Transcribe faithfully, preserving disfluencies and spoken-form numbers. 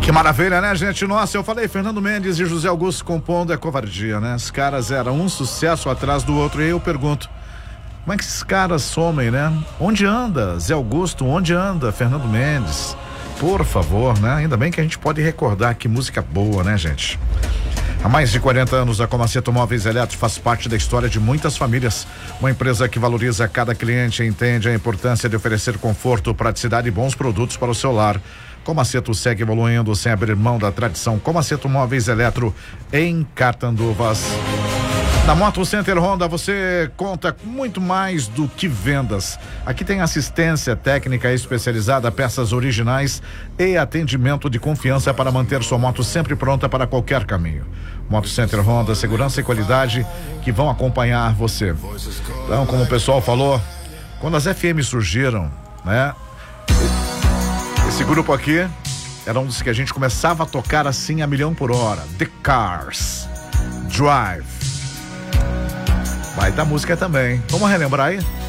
Que maravilha, né, gente? Nossa, eu falei, Fernando Mendes e José Augusto compondo é covardia, né? Os caras eram um sucesso atrás do outro. E aí eu pergunto, como é que esses caras somem, né? Onde anda Zé Augusto? Onde anda Fernando Mendes? Por favor, né? Ainda bem que a gente pode recordar que música boa, né, gente? Há mais de quarenta anos, a Comaceto Móveis Eletro faz parte da história de muitas famílias. Uma empresa que valoriza cada cliente e entende a importância de oferecer conforto, praticidade e bons produtos para o seu lar. Comaceto segue evoluindo sem abrir mão da tradição. Comaceto Móveis Eletro em Catanduvas. Na Moto Center Honda você conta com muito mais do que vendas. Aqui tem assistência técnica especializada, peças originais e atendimento de confiança para manter sua moto sempre pronta para qualquer caminho. Moto Center Honda, segurança e qualidade que vão acompanhar você. Então, como o pessoal falou, quando as F M surgiram, né? Esse grupo aqui era um dos que a gente começava a tocar assim a milhão por hora. The Cars, Drive. Vai da música também. Vamos relembrar aí?